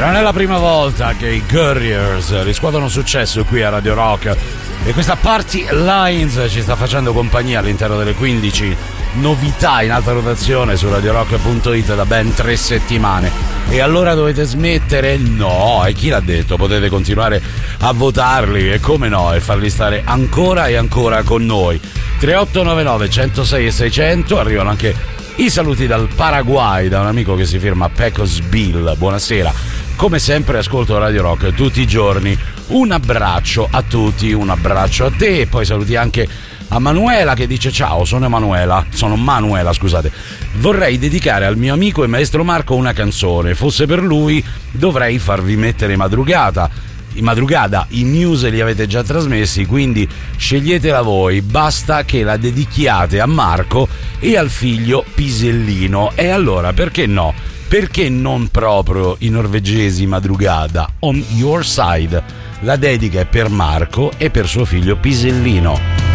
Non è la prima volta che i Couriers riscuotono successo qui a Radio Rock e questa Party Lines ci sta facendo compagnia all'interno delle 15 novità in alta rotazione su radiorock.it da ben 3 settimane. E allora dovete smettere? No, e chi l'ha detto? Potete continuare a votarli e come no, e farli stare ancora e ancora con noi. 3899 106 e 600, arrivano anche i saluti dal Paraguay da un amico che si firma Pecos Bill. Buonasera, come sempre ascolto Radio Rock tutti i giorni, un abbraccio a tutti, un abbraccio a te. E poi saluti anche a Manuela che dice: ciao, sono Manuela, scusate, vorrei dedicare al mio amico e maestro Marco una canzone, fosse per lui dovrei farvi mettere in madrugada, i news li avete già trasmessi, quindi sceglietela voi, basta che la dedichiate a Marco e al figlio Pisellino. E allora perché no? Perché non proprio i norvegesi madrugada? On Your Side, la dedica è per Marco e per suo figlio Pisellino.